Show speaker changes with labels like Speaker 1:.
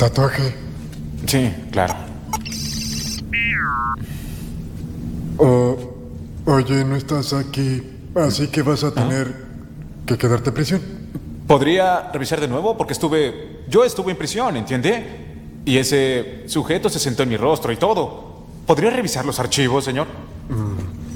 Speaker 1: tatuaje.
Speaker 2: Sí, claro.
Speaker 1: Oye, no estás aquí, así que vas a tener que quedarte en prisión.
Speaker 2: ¿Podría revisar de nuevo? Porque yo estuve en prisión, ¿entiende? Y ese sujeto se sentó en mi rostro y todo. ¿Podría revisar los archivos, señor?